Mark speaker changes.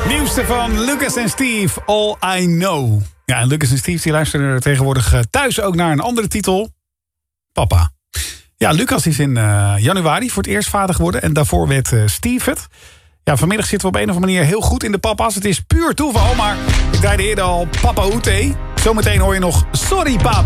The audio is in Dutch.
Speaker 1: Nieuwste van Lucas en Steve, All I Know. Ja, en Lucas en Steve die luisteren tegenwoordig thuis ook naar een andere titel. Papa. Ja, Lucas is in januari voor het eerst vader geworden. En daarvoor werd Steve het. Ja, vanmiddag zitten we op een of andere manier heel goed in de papa's. Het is puur toeval, maar ik draaide eerder al Papa Oete. Zometeen hoor je nog Sorry Papa.